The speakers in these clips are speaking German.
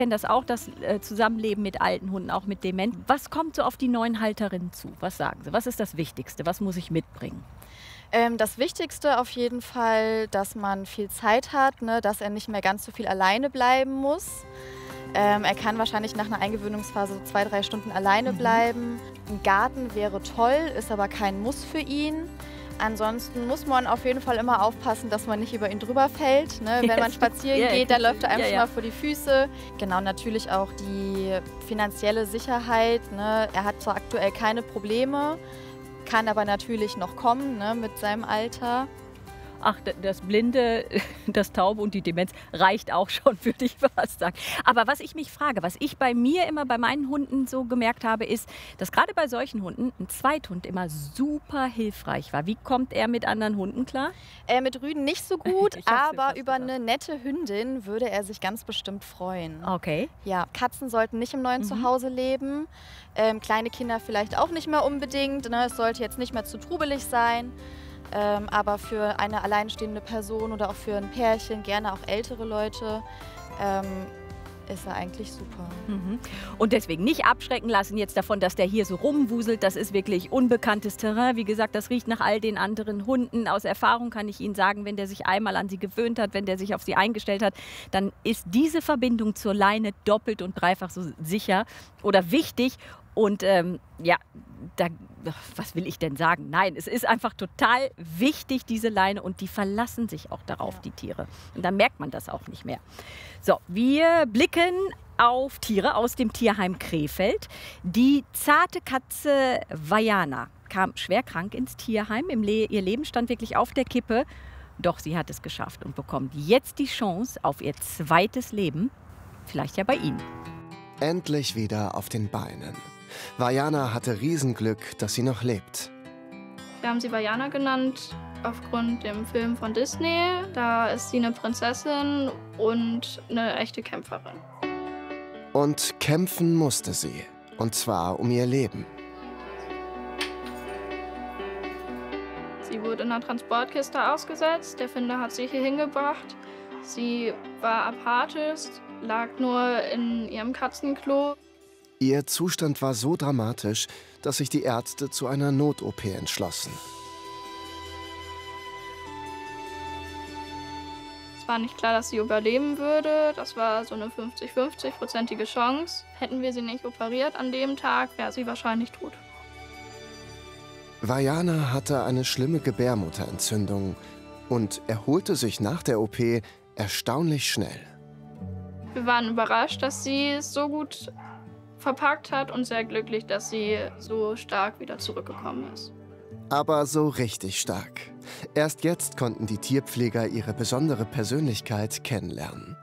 kenne das auch, das Zusammenleben mit alten Hunden, auch mit Demenz. Was kommt so auf die neuen Halterinnen zu? Was sagen Sie? Was ist das Wichtigste? Was muss ich mitbringen? Das Wichtigste auf jeden Fall, dass man viel Zeit hat, ne, dass er nicht mehr ganz so viel alleine bleiben muss. Er kann wahrscheinlich nach einer Eingewöhnungsphase so 2, 3 Stunden alleine bleiben. Ein Garten wäre toll, ist aber kein Muss für ihn. Ansonsten muss man auf jeden Fall immer aufpassen, dass man nicht über ihn drüber fällt. Ne? Wenn man spazieren geht, dann läuft er einem schon mal vor die Füße. Genau, natürlich auch die finanzielle Sicherheit. Ne? Er hat zwar aktuell keine Probleme, kann aber natürlich noch kommen, ne, mit seinem Alter. Ach, das Blinde, das Taube und die Demenz reicht auch schon, würde ich fast sagen. Aber was ich mich frage, was ich bei mir immer bei meinen Hunden so gemerkt habe, ist, dass gerade bei solchen Hunden ein Zweithund immer super hilfreich war. Wie kommt er mit anderen Hunden klar? Mit Rüden nicht so gut, aber über eine nette Hündin würde er sich ganz bestimmt freuen. Okay. Ja, Katzen sollten nicht im neuen Zuhause leben. Kleine Kinder vielleicht auch nicht mehr unbedingt. Ne? Es sollte jetzt nicht mehr zu trubelig sein. Aber für eine alleinstehende Person oder auch für ein Pärchen, gerne auch ältere Leute, ist er eigentlich super. Und deswegen nicht abschrecken lassen jetzt davon, dass der hier so rumwuselt. Das ist wirklich unbekanntes Terrain. Wie gesagt, das riecht nach all den anderen Hunden. Aus Erfahrung kann ich Ihnen sagen, wenn der sich einmal an sie gewöhnt hat, wenn der sich auf sie eingestellt hat, dann ist diese Verbindung zur Leine doppelt und dreifach so sicher oder wichtig. Und ja, was will ich denn sagen? Nein, es ist einfach total wichtig, diese Leine, und die verlassen sich auch darauf, die Tiere. Und dann merkt man das auch nicht mehr. So, wir blicken auf Tiere aus dem Tierheim Krefeld. Die zarte Katze Vajana kam schwer krank ins Tierheim. Ihr Leben stand wirklich auf der Kippe. Doch sie hat es geschafft und bekommt jetzt die Chance auf ihr zweites Leben. Vielleicht ja bei Ihnen. Endlich wieder auf den Beinen. Vajana hatte Riesenglück, dass sie noch lebt. Wir haben sie Vajana genannt, aufgrund dem Film von Disney. Da ist sie eine Prinzessin und eine echte Kämpferin. Und kämpfen musste sie. Und zwar um ihr Leben. Sie wurde in einer Transportkiste ausgesetzt. Der Finder hat sie hier hingebracht. Sie war apathisch, lag nur in ihrem Katzenklo. Ihr Zustand war so dramatisch, dass sich die Ärzte zu einer Not-OP entschlossen. Es war nicht klar, dass sie überleben würde. Das war so eine 50-50-prozentige Chance. Hätten wir sie nicht operiert an dem Tag, wäre sie wahrscheinlich tot. Vajana hatte eine schlimme Gebärmutterentzündung und erholte sich nach der OP erstaunlich schnell. Wir waren überrascht, dass sie es so gut verpackt hat und sehr glücklich, dass sie so stark wieder zurückgekommen ist. Aber so richtig stark. Erst jetzt konnten die Tierpfleger ihre besondere Persönlichkeit kennenlernen.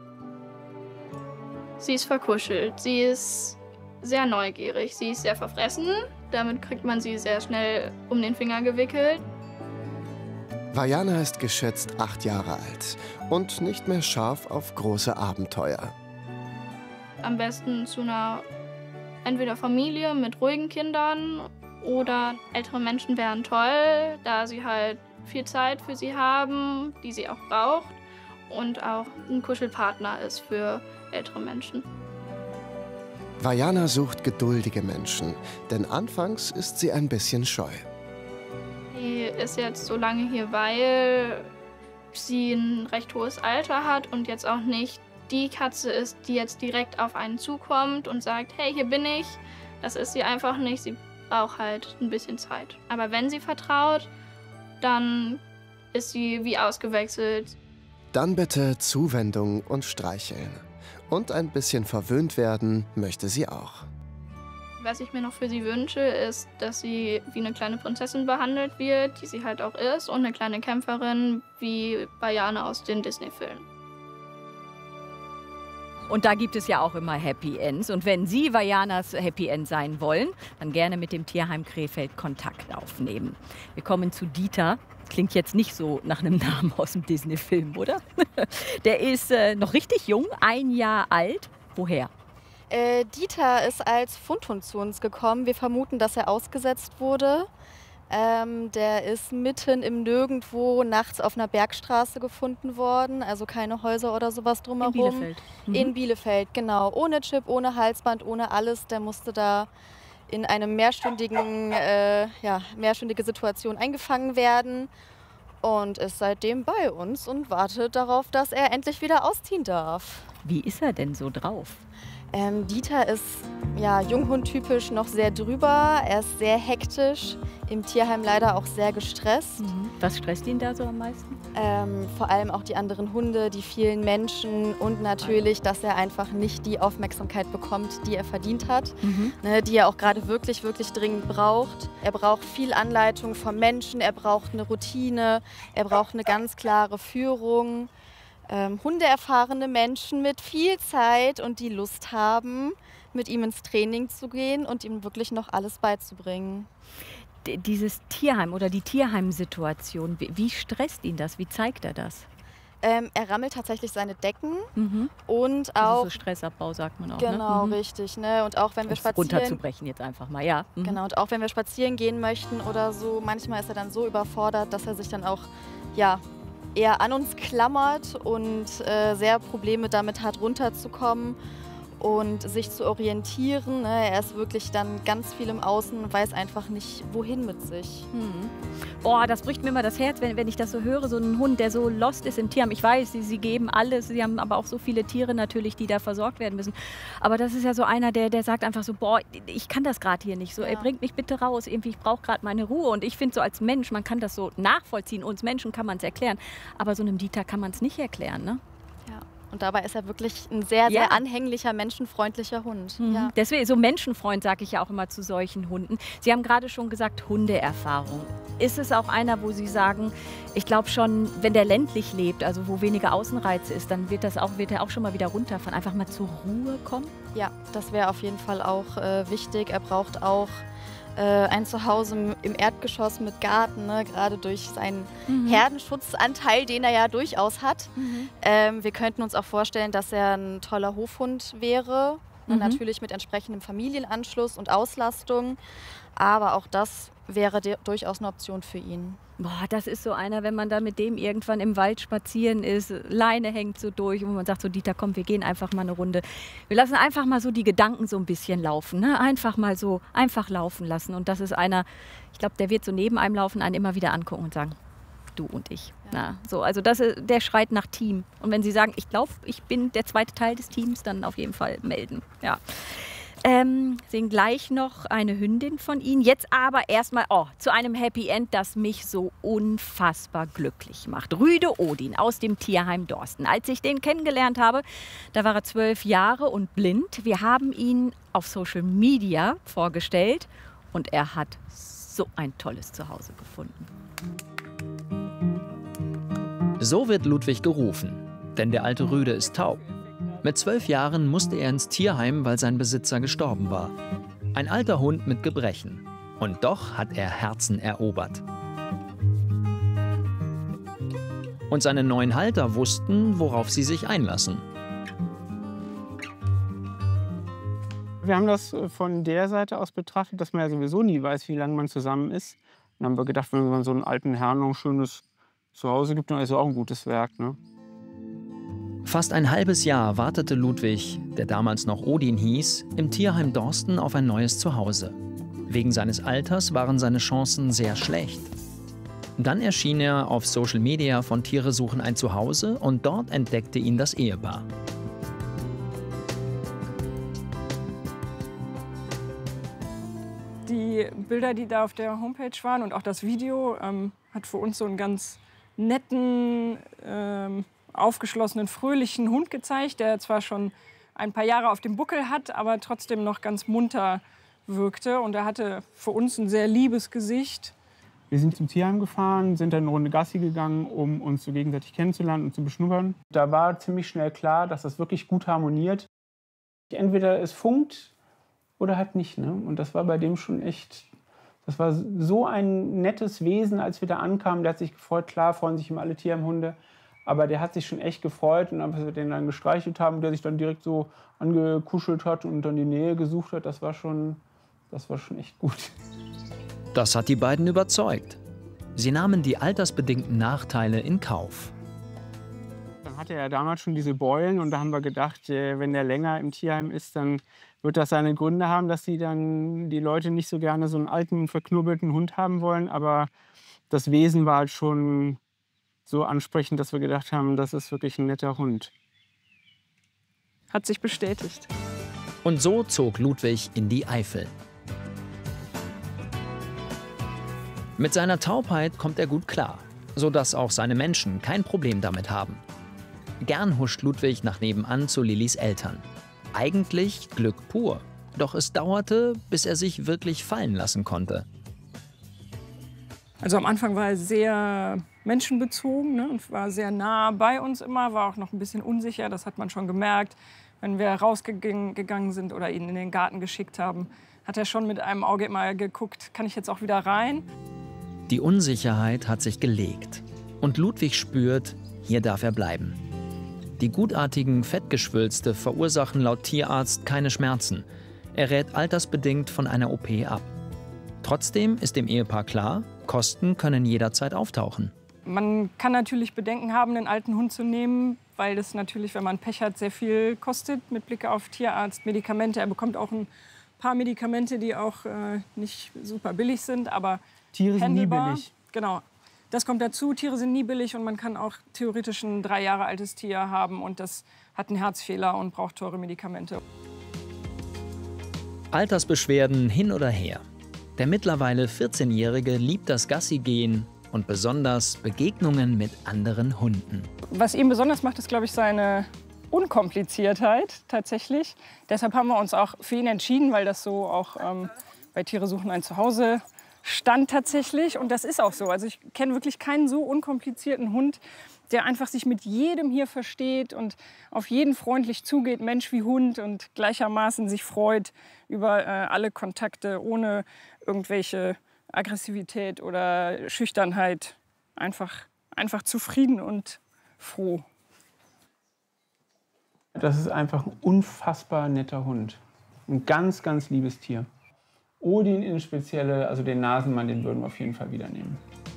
Sie ist verkuschelt, sie ist sehr neugierig, sie ist sehr verfressen. Damit kriegt man sie sehr schnell um den Finger gewickelt. Vajana ist geschätzt 8 Jahre alt und nicht mehr scharf auf große Abenteuer. Am besten zu einer entweder Familie mit ruhigen Kindern oder ältere Menschen wären toll, da sie halt viel Zeit für sie haben, die sie auch braucht, und auch ein Kuschelpartner ist für ältere Menschen. Vajana sucht geduldige Menschen, denn anfangs ist sie ein bisschen scheu. Sie ist jetzt so lange hier, weil sie ein recht hohes Alter hat und jetzt auch nicht die Katze ist, die jetzt direkt auf einen zukommt und sagt, hey, hier bin ich. Das ist sie einfach nicht. Sie braucht halt ein bisschen Zeit. Aber wenn sie vertraut, dann ist sie wie ausgewechselt. Dann bitte Zuwendung und Streicheln. Und ein bisschen verwöhnt werden möchte sie auch. Was ich mir noch für sie wünsche, ist, dass sie wie eine kleine Prinzessin behandelt wird, die sie halt auch ist, und eine kleine Kämpferin wie Vajana aus den Disney-Filmen. Und da gibt es ja auch immer Happy Ends. Und wenn Sie Vajanas Happy End sein wollen, dann gerne mit dem Tierheim Krefeld Kontakt aufnehmen. Wir kommen zu Dieter. Klingt jetzt nicht so nach einem Namen aus dem Disney-Film, oder? Der ist noch richtig jung, 1 Jahr alt. Woher? Dieter ist als Fundhund zu uns gekommen. Wir vermuten, dass er ausgesetzt wurde. Der ist mitten im Nirgendwo nachts auf einer Bergstraße gefunden worden, also keine Häuser oder sowas drumherum. In Bielefeld. In Bielefeld, genau. Ohne Chip, ohne Halsband, ohne alles. Der musste da in eine mehrstündige Situation eingefangen werden und ist seitdem bei uns und wartet darauf, dass er endlich wieder ausziehen darf. Wie ist er denn so drauf? Dieter ist ja Junghund-typisch noch sehr drüber. Er ist sehr hektisch, im Tierheim leider auch sehr gestresst. Was stresst ihn da so am meisten? Vor allem auch die anderen Hunde, die vielen Menschen und natürlich, dass er einfach nicht die Aufmerksamkeit bekommt, die er verdient hat, ne, die er auch gerade wirklich, wirklich dringend braucht. Er braucht viel Anleitung vom Menschen, er braucht eine Routine, er braucht eine ganz klare Führung. Hundeerfahrene Menschen mit viel Zeit und die Lust haben, mit ihm ins Training zu gehen und ihm wirklich noch alles beizubringen. Dieses Tierheim oder die Tierheimsituation, wie stresst ihn das? Wie zeigt er das? Er rammelt tatsächlich seine Decken und auch... Also so Stressabbau sagt man auch. Genau, ne? richtig. Ne? Und auch wenn wir spazieren... Runterzubrechen jetzt einfach mal, ja. Genau, und auch wenn wir spazieren gehen möchten oder so, manchmal ist er dann so überfordert, dass er sich dann auch, ja, eher an uns klammert und sehr Probleme damit hat, runterzukommen und sich zu orientieren. Ne? Er ist wirklich dann ganz viel im Außen und weiß einfach nicht, wohin mit sich. Boah, das bricht mir immer das Herz, wenn ich das so höre, so ein Hund, der so lost ist im Tierheim. Ich weiß, sie geben alles, sie haben aber auch so viele Tiere natürlich, die da versorgt werden müssen. Aber das ist ja so einer, der sagt einfach so, boah, ich kann das gerade hier nicht so, Ja. bringt mich bitte raus, irgendwie, ich brauche gerade meine Ruhe. Und ich finde so als Mensch, man kann das so nachvollziehen, uns Menschen kann man es erklären, aber so einem Dieter kann man es nicht erklären, ne? Ja. Und dabei ist er wirklich ein sehr, Ja. sehr anhänglicher, menschenfreundlicher Hund. Ja. Deswegen, so Menschenfreund sage ich ja auch immer zu solchen Hunden. Sie haben gerade schon gesagt, Hundeerfahrung. Ist es auch einer, wo Sie sagen, ich glaube schon, wenn der ländlich lebt, also wo weniger Außenreize ist, dann wird er auch schon mal wieder runterfahren, einfach mal zur Ruhe kommen? Ja, das wäre auf jeden Fall auch wichtig. Er braucht auch ein Zuhause im Erdgeschoss mit Garten, ne? Gerade durch seinen Herdenschutzanteil, den er ja durchaus hat. Wir könnten uns auch vorstellen, dass er ein toller Hofhund wäre, natürlich mit entsprechendem Familienanschluss und Auslastung. Aber auch das wäre durchaus eine Option für ihn. Boah, das ist so einer, wenn man da mit dem irgendwann im Wald spazieren ist, Leine hängt so durch und man sagt so, Dieter, komm, wir gehen einfach mal eine Runde. Wir lassen einfach mal so die Gedanken so ein bisschen laufen, ne? Einfach mal so, einfach laufen lassen. Und das ist einer, ich glaube, der wird so neben einem laufen, einen immer wieder angucken und sagen, du und ich. Ja. Na, so, also der schreit nach Team. Und wenn Sie sagen, ich glaube, ich bin der zweite Teil des Teams, dann auf jeden Fall melden. Ja. Sehen gleich noch eine Hündin von Ihnen. Jetzt aber erstmal zu einem Happy End, das mich so unfassbar glücklich macht. Rüde Odin aus dem Tierheim Dorsten. Als ich den kennengelernt habe, da war er 12 Jahre und blind. Wir haben ihn auf Social Media vorgestellt und er hat so ein tolles Zuhause gefunden. So wird Ludwig gerufen, denn der alte Rüde ist taub. Mit 12 Jahren musste er ins Tierheim, weil sein Besitzer gestorben war. Ein alter Hund mit Gebrechen. Und doch hat er Herzen erobert. Und seine neuen Halter wussten, worauf sie sich einlassen. Wir haben das von der Seite aus betrachtet, dass man ja sowieso nie weiß, wie lange man zusammen ist. Dann haben wir gedacht, wenn man so einen alten Herrn noch ein schönes Zuhause gibt, dann ist es auch ein gutes Werk, ne? Fast ein halbes Jahr wartete Ludwig, der damals noch Odin hieß, im Tierheim Dorsten auf ein neues Zuhause. Wegen seines Alters waren seine Chancen sehr schlecht. Dann erschien er auf Social Media von Tiere suchen ein Zuhause und dort entdeckte ihn das Ehepaar. Die Bilder, die da auf der Homepage waren und auch das Video, hat für uns so einen ganz netten, aufgeschlossenen, fröhlichen Hund gezeigt, der zwar schon ein paar Jahre auf dem Buckel hat, aber trotzdem noch ganz munter wirkte. Und er hatte für uns ein sehr liebes Gesicht. Wir sind zum Tierheim gefahren, sind dann eine Runde Gassi gegangen, um uns so gegenseitig kennenzulernen und zu beschnuppern. Da war ziemlich schnell klar, dass das wirklich gut harmoniert. Entweder es funkt oder halt nicht, ne? Und das war bei dem schon echt, das war so ein nettes Wesen, als wir da ankamen. Der hat sich gefreut, klar freuen sich immer alle Tierheimhunde. Aber der hat sich schon echt gefreut und als wir den dann gestreichelt haben, der sich dann direkt so angekuschelt hat und dann die Nähe gesucht hat, das war schon echt gut. Das hat die beiden überzeugt. Sie nahmen die altersbedingten Nachteile in Kauf. Dann hatte er ja damals schon diese Beulen und da haben wir gedacht, wenn der länger im Tierheim ist, dann wird das seine Gründe haben, dass die Leute nicht so gerne so einen alten, verknubbelten Hund haben wollen. Aber das Wesen war halt schon so ansprechend, dass wir gedacht haben, das ist wirklich ein netter Hund. Hat sich bestätigt. Und so zog Ludwig in die Eifel. Mit seiner Taubheit kommt er gut klar, sodass auch seine Menschen kein Problem damit haben. Gern huscht Ludwig nach nebenan zu Lillys Eltern. Eigentlich Glück pur. Doch es dauerte, bis er sich wirklich fallen lassen konnte. Also am Anfang war er sehr menschenbezogen, ne, und war sehr nah bei uns immer, war auch noch ein bisschen unsicher, das hat man schon gemerkt. Wenn wir rausgegangen sind oder ihn in den Garten geschickt haben, hat er schon mit einem Auge immer geguckt, kann ich jetzt auch wieder rein? Die Unsicherheit hat sich gelegt. Und Ludwig spürt, hier darf er bleiben. Die gutartigen Fettgeschwülste verursachen laut Tierarzt keine Schmerzen. Er rät altersbedingt von einer OP ab. Trotzdem ist dem Ehepaar klar, Kosten können jederzeit auftauchen. Man kann natürlich Bedenken haben, einen alten Hund zu nehmen, weil das natürlich, wenn man Pech hat, sehr viel kostet mit Blick auf Tierarzt, Medikamente. Er bekommt auch ein paar Medikamente, die auch nicht super billig sind, aber Tiere sind nie billig. Genau. Das kommt dazu, Tiere sind nie billig und man kann auch theoretisch ein 3 Jahre altes Tier haben und das hat einen Herzfehler und braucht teure Medikamente. Altersbeschwerden hin oder her. Der mittlerweile 14-Jährige liebt das Gassigehen und besonders Begegnungen mit anderen Hunden. Was ihn besonders macht, ist, glaube ich, seine Unkompliziertheit tatsächlich. Deshalb haben wir uns auch für ihn entschieden, weil das so auch bei Tiere suchen ein Zuhause stand tatsächlich. Und das ist auch so. Also ich kenne wirklich keinen so unkomplizierten Hund, der einfach sich mit jedem hier versteht und auf jeden freundlich zugeht, Mensch wie Hund, und gleichermaßen sich freut über alle Kontakte, ohne irgendwelche Aggressivität oder Schüchternheit. Einfach zufrieden und froh. Das ist einfach ein unfassbar netter Hund. Ein ganz, ganz liebes Tier. Odin in Spezielle, also den Nasenmann, den würden wir auf jeden Fall wieder nehmen.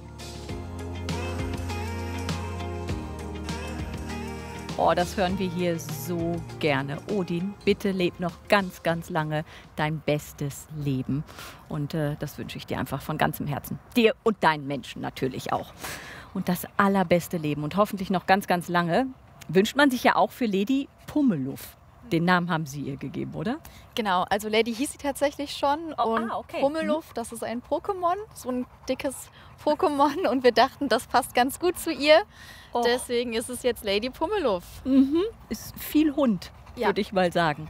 Oh, das hören wir hier so gerne. Odin, bitte leb noch ganz, ganz lange dein bestes Leben. Und das wünsche ich dir einfach von ganzem Herzen. Dir und deinen Menschen natürlich auch. Und das allerbeste Leben und hoffentlich noch ganz, ganz lange wünscht man sich ja auch für Lady Pummeluff. Den Namen haben Sie ihr gegeben, oder? Genau, also Lady hieß sie tatsächlich schon. Und okay. Pummeluff, das ist ein Pokémon, so ein dickes Pokémon. Und wir dachten, das passt ganz gut zu ihr. Oh. Deswegen ist es jetzt Lady Pummeluff. Mhm. Ist viel Hund, Ja. würde ich mal sagen.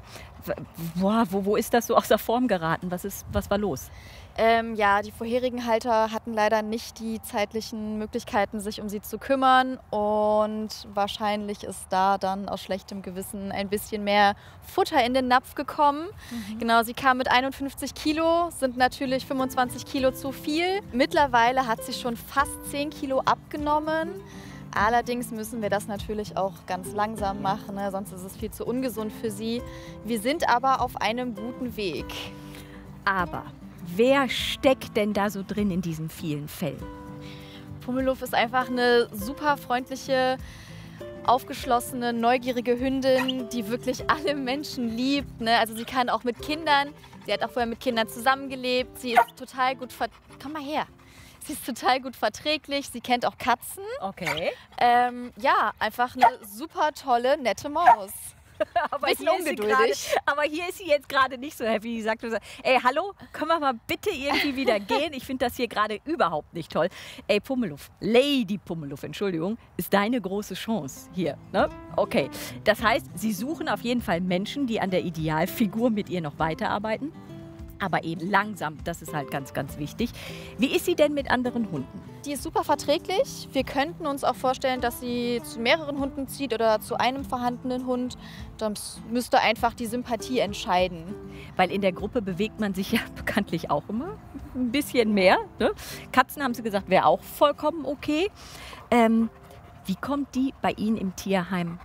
Wo ist das so aus der Form geraten? Was war los? Ja, die vorherigen Halter hatten leider nicht die zeitlichen Möglichkeiten, sich um sie zu kümmern. Und wahrscheinlich ist da dann aus schlechtem Gewissen ein bisschen mehr Futter in den Napf gekommen. Genau, sie kam mit 51 Kilo, sind natürlich 25 Kilo zu viel. Mittlerweile hat sie schon fast 10 Kilo abgenommen. Allerdings müssen wir das natürlich auch ganz langsam machen, ne? Sonst ist es viel zu ungesund für sie. Wir sind aber auf einem guten Weg. Aber wer steckt denn da so drin in diesen vielen Fällen? Pummeluff ist einfach eine super freundliche, aufgeschlossene, neugierige Hündin, die wirklich alle Menschen liebt, ne? Also sie kann auch mit Kindern, sie hat auch vorher mit Kindern zusammengelebt, sie ist total gut komm mal her. Sie ist total gut verträglich, sie kennt auch Katzen. Okay. Ja, einfach eine super tolle, nette Maus. Aber Bisschen hier, ist sie ungeduldig. grade, aber hier ist sie jetzt gerade nicht so happy. Sie sagt so, ey, hallo, können wir mal bitte irgendwie wieder gehen? Ich finde das hier gerade überhaupt nicht toll. Ey, Pummeluff, Lady Pummeluff, Entschuldigung, ist deine große Chance hier. Ne? Okay, das heißt, Sie suchen auf jeden Fall Menschen, die an der Idealfigur mit ihr noch weiterarbeiten. Aber eben langsam, das ist halt ganz, ganz wichtig. Wie ist sie denn mit anderen Hunden? Die ist super verträglich. Wir könnten uns auch vorstellen, dass sie zu mehreren Hunden zieht oder zu einem vorhandenen Hund. Dann müsste einfach die Sympathie entscheiden. Weil in der Gruppe bewegt man sich ja bekanntlich auch immer ein bisschen mehr. Ne? Katzen, haben Sie gesagt, wäre auch vollkommen okay. Wie kommt die bei Ihnen im Tierheim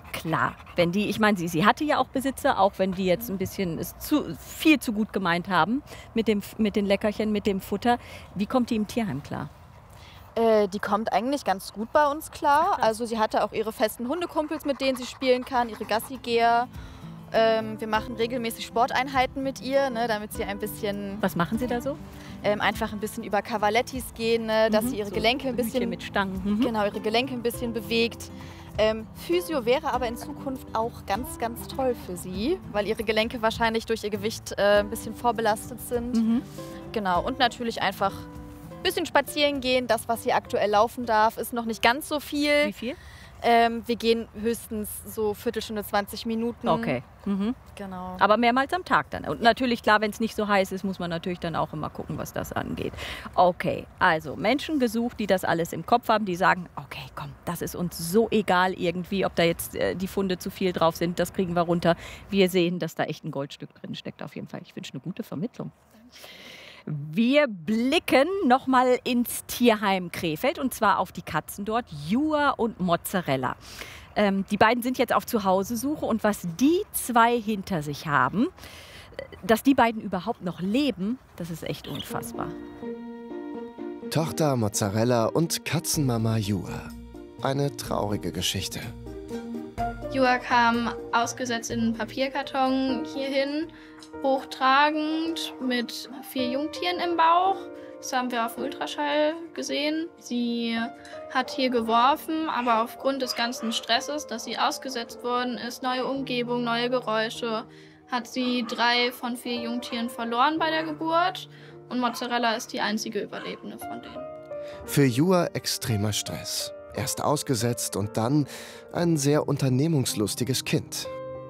klar. Wenn die, ich meine, sie hatte ja auch Besitzer, auch wenn die jetzt ein bisschen viel zu gut gemeint haben mit den Leckerchen, mit dem Futter. Wie kommt die im Tierheim klar? Die kommt eigentlich ganz gut bei uns klar. Also sie hatte auch ihre festen Hundekumpels, mit denen sie spielen kann, ihre Gassigeher. Wir machen regelmäßig Sporteinheiten mit ihr, ne, damit sie ein bisschen... Was machen Sie da so? Einfach ein bisschen über Cavalettis gehen, ne, dass sie ihre Gelenke ein bisschen... mit Stangen. Genau, ihre Gelenke ein bisschen bewegt. Physio wäre aber in Zukunft auch ganz, ganz toll für sie, weil ihre Gelenke wahrscheinlich durch ihr Gewicht ein bisschen vorbelastet sind. Genau, und natürlich einfach ein bisschen spazieren gehen. Das, was hier aktuell laufen darf, ist noch nicht ganz so viel. Wie viel? Wir gehen höchstens so Viertelstunde, 20 Minuten. Okay. Genau. Aber mehrmals am Tag dann. Und natürlich, klar, wenn es nicht so heiß ist, muss man natürlich dann auch immer gucken, was das angeht. Okay, also Menschen gesucht, die das alles im Kopf haben, die sagen, okay, komm, das ist uns so egal irgendwie, ob da jetzt die Funde zu viel drauf sind, das kriegen wir runter. Wir sehen, dass da echt ein Goldstück drin steckt auf jeden Fall. Ich wünsche eine gute Vermittlung. Wir blicken nochmal ins Tierheim Krefeld und zwar auf die Katzen dort, Jua und Mozzarella. Die beiden sind jetzt auf Zuhause-Suche und was die zwei hinter sich haben, dass die beiden überhaupt noch leben, das ist echt unfassbar. Tochter Mozzarella und Katzenmama Jua. Eine traurige Geschichte. Jua kam ausgesetzt in einen Papierkarton hierhin, hochtragend mit 4 Jungtieren im Bauch. Das haben wir auf dem Ultraschall gesehen. Sie hat hier geworfen, aber aufgrund des ganzen Stresses, dass sie ausgesetzt worden ist, neue Umgebung, neue Geräusche, hat sie 3 von 4 Jungtieren verloren bei der Geburt. Und Mozzarella ist die einzige Überlebende von denen. Für Jua extremer Stress. Erst ausgesetzt und dann ein sehr unternehmungslustiges Kind.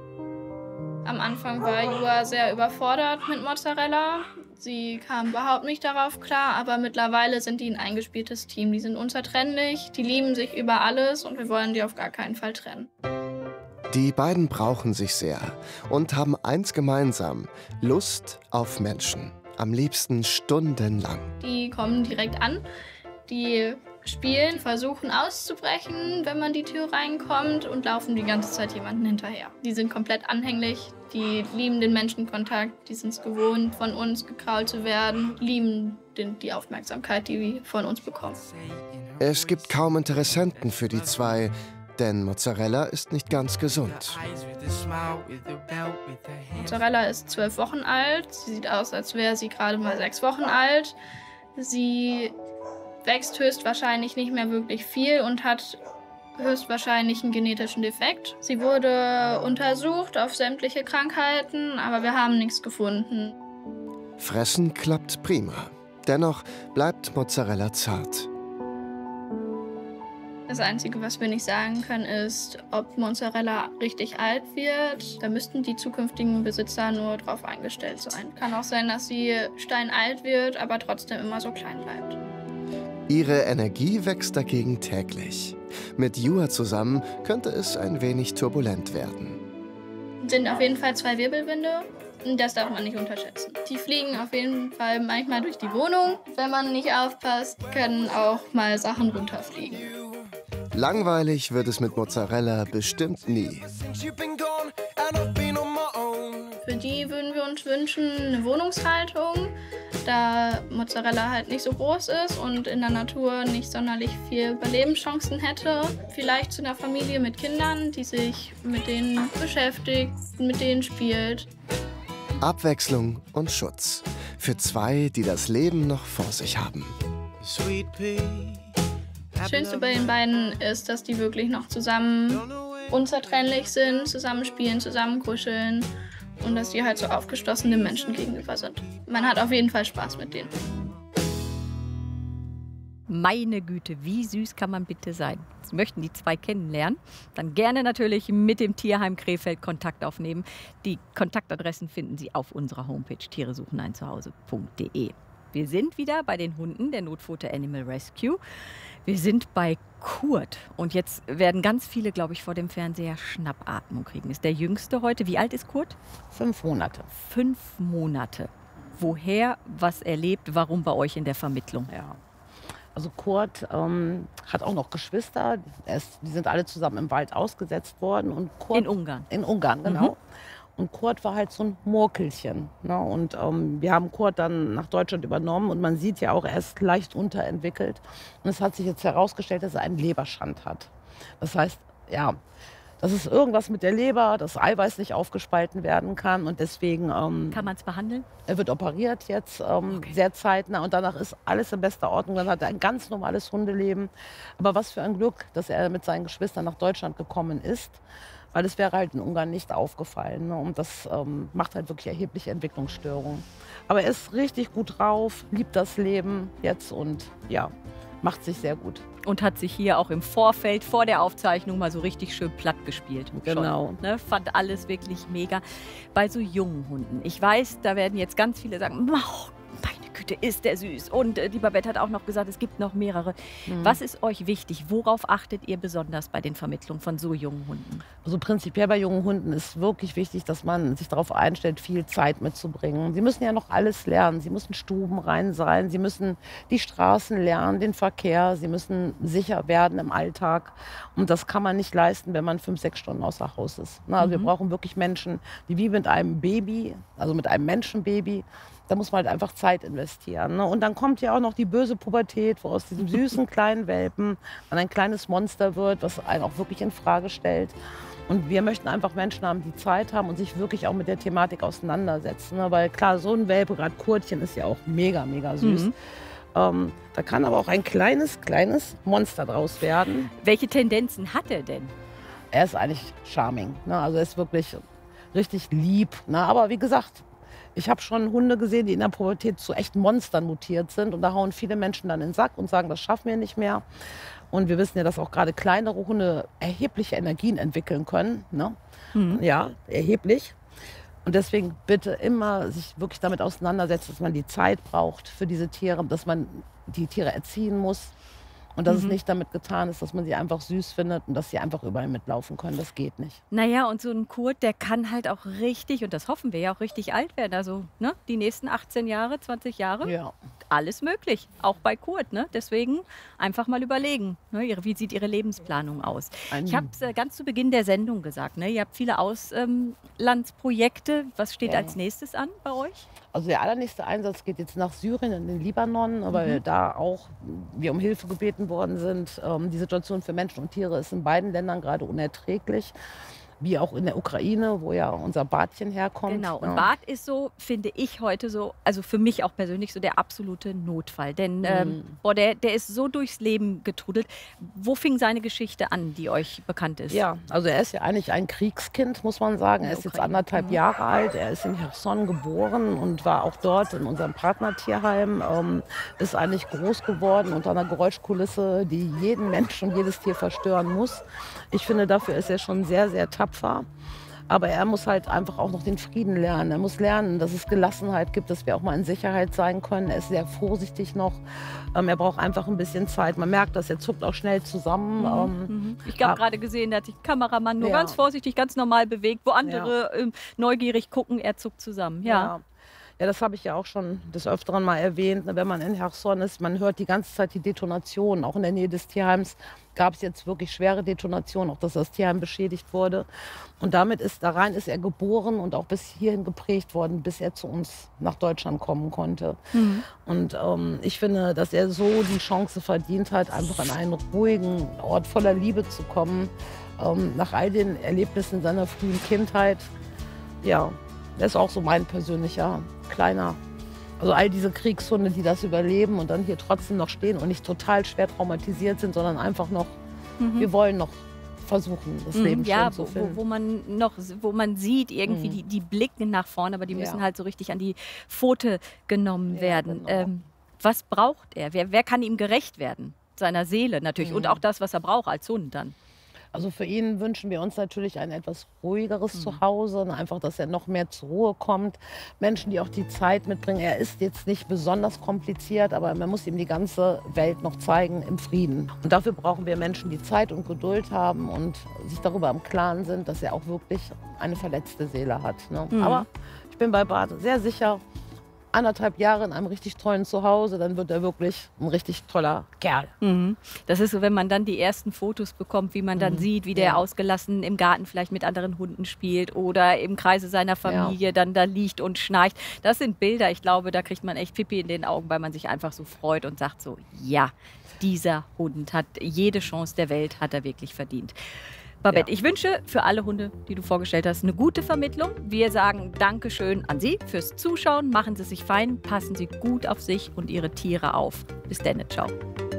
Am Anfang war Jua sehr überfordert mit Mozzarella. Sie kam überhaupt nicht darauf klar, aber mittlerweile sind die ein eingespieltes Team. Die sind unzertrennlich, die lieben sich über alles und wir wollen die auf gar keinen Fall trennen. Die beiden brauchen sich sehr und haben eins gemeinsam: Lust auf Menschen. Am liebsten stundenlang. Die kommen direkt an, die spielen, versuchen auszubrechen, wenn man die Tür reinkommt und laufen die ganze Zeit jemanden hinterher. Die sind komplett anhänglich, die lieben den Menschenkontakt, die sind es gewohnt, von uns gekrault zu werden, lieben die Aufmerksamkeit, die wir von uns bekommen. Es gibt kaum Interessenten für die zwei, denn Mozzarella ist nicht ganz gesund. Mozzarella ist 12 Wochen alt, sie sieht aus, als wäre sie gerade mal 6 Wochen alt. Sie wächst höchstwahrscheinlich nicht mehr wirklich viel und hat höchstwahrscheinlich einen genetischen Defekt. Sie wurde untersucht auf sämtliche Krankheiten, aber wir haben nichts gefunden. Fressen klappt prima. Dennoch bleibt Mozzarella zart. Das Einzige, was wir nicht sagen können, ist, ob Mozzarella richtig alt wird. Da müssten die zukünftigen Besitzer nur drauf eingestellt sein. Kann auch sein, dass sie steinalt wird, aber trotzdem immer so klein bleibt. Ihre Energie wächst dagegen täglich. Mit Jua zusammen könnte es ein wenig turbulent werden. Es sind auf jeden Fall 2 Wirbelwinde. Das darf man nicht unterschätzen. Die fliegen auf jeden Fall manchmal durch die Wohnung. Wenn man nicht aufpasst, können auch mal Sachen runterfliegen. Langweilig wird es mit Mozzarella bestimmt nie. Für die würden wir uns wünschen eine Wohnungshaltung, da Mozzarella halt nicht so groß ist und in der Natur nicht sonderlich viel Überlebenschancen hätte. Vielleicht zu einer Familie mit Kindern, die sich mit denen beschäftigt, mit denen spielt. Abwechslung und Schutz. Für 2, die das Leben noch vor sich haben. Das Schönste bei den beiden ist, dass die wirklich noch zusammen unzertrennlich sind, zusammen spielen, zusammen kuscheln und dass die halt so aufgeschlossene Menschen gegenüber sind. Man hat auf jeden Fall Spaß mit denen. Meine Güte, wie süß kann man bitte sein? Sie möchten die 2 kennenlernen? Dann gerne natürlich mit dem Tierheim Krefeld Kontakt aufnehmen. Die Kontaktadressen finden Sie auf unserer Homepage tieresucheneinzuhause.de. Wir sind wieder bei den Hunden der Notpfote Animal Rescue. Wir sind bei Kurt und jetzt werden ganz viele, glaube ich, vor dem Fernseher Schnappatmung kriegen. Ist der Jüngste heute. Wie alt ist Kurt? 5 Monate. 5 Monate. Woher, was erlebt, warum bei euch in der Vermittlung? Ja. Also Kurt hat auch noch Geschwister. Die sind alle zusammen im Wald ausgesetzt worden. Und Kurt, In Ungarn. In Ungarn, genau. Und Kurt war halt so ein Murkelchen. Ne? Und wir haben Kurt dann nach Deutschland übernommen. Und man sieht ja auch, er ist leicht unterentwickelt. Und es hat sich jetzt herausgestellt, dass er einen Leberschand hat. Das heißt, ja, das ist irgendwas mit der Leber, das Eiweiß nicht aufgespalten werden kann. Und deswegen Kann man es behandeln? er wird operiert jetzt sehr zeitnah. Und danach ist alles in bester Ordnung. Dann hat er ein ganz normales Hundeleben. Aber was für ein Glück, dass er mit seinen Geschwistern nach Deutschland gekommen ist. Weil es wäre halt in Ungarn nicht aufgefallen. Ne? Und das macht halt wirklich erhebliche Entwicklungsstörungen. Aber er ist richtig gut drauf, liebt das Leben jetzt und ja, macht sich sehr gut. Und hat sich hier auch im Vorfeld, vor der Aufzeichnung, mal so richtig schön platt gespielt. Genau. Schon, ne? Fand alles wirklich mega. Bei so jungen Hunden, ich weiß, da werden jetzt ganz viele sagen, oh, meine Güte, ist der süß. Und die Babette hat auch noch gesagt, es gibt noch mehrere. Was ist euch wichtig? Worauf achtet ihr besonders bei den Vermittlungen von so jungen Hunden? Also prinzipiell bei jungen Hunden ist wirklich wichtig, dass man sich darauf einstellt, viel Zeit mitzubringen. Sie müssen ja noch alles lernen. Sie müssen stubenrein sein. Sie müssen die Straßen lernen, den Verkehr. Sie müssen sicher werden im Alltag. Und das kann man nicht leisten, wenn man 5, 6 Stunden außer Haus ist. Also wir brauchen wirklich Menschen, die wie mit einem Baby, also mit einem Menschenbaby, da muss man halt einfach Zeit investieren. Ne? Und dann kommt ja auch noch die böse Pubertät, wo aus diesem süßen kleinen Welpen man ein kleines Monster wird, was einen auch wirklich in Frage stellt. Und wir möchten einfach Menschen haben, die Zeit haben und sich wirklich auch mit der Thematik auseinandersetzen. Ne? Weil klar, so ein Welpe, gerade Kurtchen, ist ja auch mega, mega süß. Da kann aber auch ein kleines Monster draus werden. Welche Tendenzen hat er denn? Er ist eigentlich charming. Ne? Also er ist wirklich richtig lieb. Ne? Aber wie gesagt, ich habe schon Hunde gesehen, die in der Pubertät zu echten Monstern mutiert sind. Und da hauen viele Menschen dann in den Sack und sagen, das schaffen wir nicht mehr. Und wir wissen ja, dass auch gerade kleinere Hunde erhebliche Energien entwickeln können. Ne? Ja, erheblich. Und deswegen bitte immer sich wirklich damit auseinandersetzen, dass man die Zeit braucht für diese Tiere, dass man die Tiere erziehen muss. Und dass es nicht damit getan ist, dass man sie einfach süß findet und dass sie einfach überall mitlaufen können. Das geht nicht. Naja, und so ein Kurt, der kann halt auch richtig, und das hoffen wir ja auch, richtig alt werden. Also ne, die nächsten 18 Jahre, 20 Jahre, Ja. alles möglich. Auch bei Kurt. Ne? Deswegen einfach mal überlegen, ne, wie sieht Ihre Lebensplanung aus. Ich habe es ganz zu Beginn der Sendung gesagt, ne? Ihr habt viele Auslandsprojekte. Was steht als nächstes an bei euch? Also der allernächste Einsatz geht jetzt nach Syrien, in den Libanon, weil da auch wir um Hilfe gebeten worden sind. Die Situation für Menschen und Tiere ist in beiden Ländern gerade unerträglich. Wie auch in der Ukraine, wo ja unser Bartchen herkommt. Genau, und Ja. Bart ist so, finde ich heute so, also für mich auch persönlich so der absolute Notfall. Denn der ist so durchs Leben getrudelt. Wo fing seine Geschichte an, die euch bekannt ist? Ja, also er ist ja eigentlich ein Kriegskind, muss man sagen. Er ist jetzt Ukraine. 1,5 Jahre alt. Er ist in Cherson geboren und war auch dort in unserem Partnertierheim. Ist eigentlich groß geworden unter einer Geräuschkulisse, die jeden Mensch und jedes Tier verstören muss. Ich finde, dafür ist er schon sehr, sehr tapfer. Aber er muss halt einfach auch noch den Frieden lernen. Er muss lernen, dass es Gelassenheit gibt, dass wir auch mal in Sicherheit sein können. Er ist sehr vorsichtig noch. Er braucht einfach ein bisschen Zeit. Man merkt das, er zuckt auch schnell zusammen. Ich habe gerade gesehen, da hat sich der Kameramann nur Ja. ganz vorsichtig, ganz normal bewegt, wo andere neugierig gucken, er zuckt zusammen. Ja. Ja, das habe ich ja auch schon des Öfteren mal erwähnt. Wenn man in Cherson ist, man hört die ganze Zeit die Detonationen. Auch in der Nähe des Tierheims gab es jetzt wirklich schwere Detonationen, auch dass das Tierheim beschädigt wurde. Und damit ist er geboren und auch bis hierhin geprägt worden, bis er zu uns nach Deutschland kommen konnte. Und ich finde, dass er so die Chance verdient hat, einfach an einen ruhigen Ort voller Liebe zu kommen. Nach all den Erlebnissen seiner frühen Kindheit. Ja, das ist auch so mein persönlicher kleiner, also all diese Kriegshunde, die das überleben und dann hier trotzdem noch stehen und nicht total schwer traumatisiert sind, sondern einfach noch, wir wollen noch versuchen, das Leben schön zu finden. Wo man sieht, irgendwie die blicken nach vorne, aber die müssen halt so richtig an die Pfote genommen werden. Genau. Was braucht er? Wer kann ihm gerecht werden? Seiner Seele natürlich und auch das, was er braucht als Hund dann. Also für ihn wünschen wir uns natürlich ein etwas ruhigeres Zuhause, einfach, dass er noch mehr zur Ruhe kommt. Menschen, die auch die Zeit mitbringen. Er ist jetzt nicht besonders kompliziert, aber man muss ihm die ganze Welt noch zeigen im Frieden. Und dafür brauchen wir Menschen, die Zeit und Geduld haben und sich darüber im Klaren sind, dass er auch wirklich eine verletzte Seele hat. Ne? Aber ich bin bei Bart sehr sicher, 1,5 Jahre in einem richtig treuen Zuhause, dann wird er wirklich ein richtig toller Kerl. Das ist so, wenn man dann die ersten Fotos bekommt, wie man dann sieht, wie der ausgelassen im Garten vielleicht mit anderen Hunden spielt oder im Kreise seiner Familie dann da liegt und schnarcht. Das sind Bilder, ich glaube, da kriegt man echt Pipi in den Augen, weil man sich einfach so freut und sagt so, ja, dieser Hund hat jede Chance der Welt, hat er wirklich verdient. Babette, ich wünsche für alle Hunde, die du vorgestellt hast, eine gute Vermittlung. Wir sagen Dankeschön an Sie fürs Zuschauen. Machen Sie sich fein, passen Sie gut auf sich und Ihre Tiere auf. Bis dann, ciao.